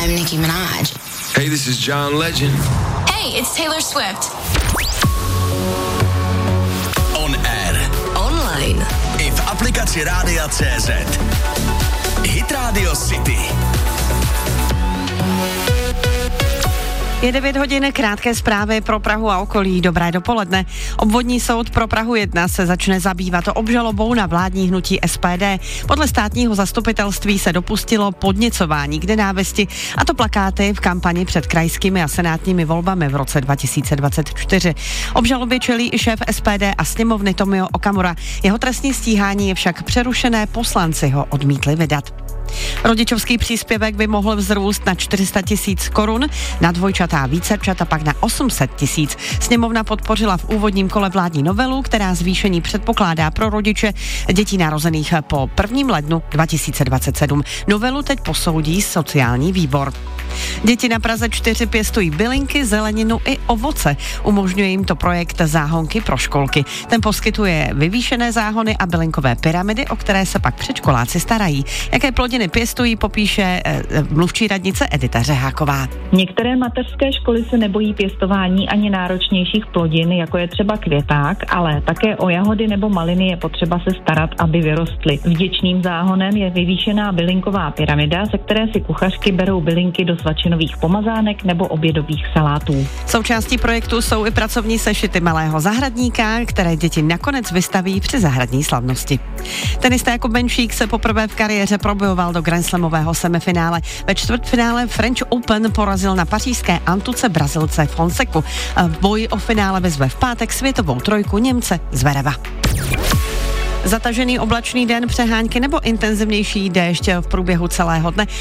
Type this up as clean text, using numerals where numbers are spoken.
I'm Nicki Minaj. Hey, this is John Legend. Hey, it's Taylor Swift. On air. Online. I v aplikaci Rádia.cz. Hit Radio City. Je 9 hodin, krátké zprávy pro Prahu a okolí. Dobré dopoledne. Obvodní soud pro Prahu 1 se začne zabývat obžalobou na vládní hnutí SPD. Podle státního zastupitelství se dopustilo podněcování k nenávisti, a to plakáty v kampani před krajskými a senátními volbami v roce 2024. Obžalobě čelí i šéf SPD a sněmovny Tomio Okamura. Jeho trestní stíhání je však přerušené, poslanci ho odmítli vydat. Rodičovský příspěvek by mohl vzrůst na 400 000 korun, na dvojčatá vícerčata pak na 800 000. Sněmovna podpořila v úvodním kole vládní novelu, která zvýšení předpokládá pro rodiče dětí narozených po 1. lednu 2027. Novelu teď posoudí sociální výbor. Děti na Praze 4 pěstují bylinky, zeleninu i ovoce. Umožňuje jim to projekt Záhonky pro školky. Ten poskytuje vyvýšené záhony a bylinkové pyramidy, o které se pak předškoláci starají. Jaké plodiny pěstují, popíše mluvčí radnice Edita Řeháková. Některé mateřské školy se nebojí pěstování ani náročnějších plodin, jako je třeba květák, ale také o jahody nebo maliny je potřeba se starat, aby vyrostly. Vděčným záhonem je vyvýšená bylinková pyramida, ze které si kuchařky berou bylinky do svačinových pomazánek nebo obědových salátů. Součástí projektu jsou i pracovní sešity malého zahradníka, které děti nakonec vystaví při zahradní slavnosti. Tenista Jakub Benčík se poprvé v kariéře probojoval do grandslamového semifinále. Ve čtvrtfinále French Open porazil na pařížské Antuce Brazilce Fonseku. V boji o finále vyzve v pátek světovou trojku Němce Zvereva. Zatažený oblačný den, přehánky nebo intenzivnější déšť v průběhu celého dne.